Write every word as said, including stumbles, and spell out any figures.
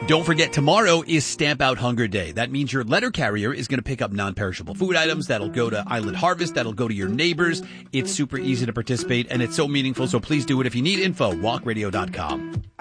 Don't forget, tomorrow is Stamp Out Hunger Day. That means your letter carrier is going to pick up non-perishable food items. That'll go to Island Harvest. That'll go to your neighbors. It's super easy to participate, and it's so meaningful, so please do it. If you need info, walk radio dot com.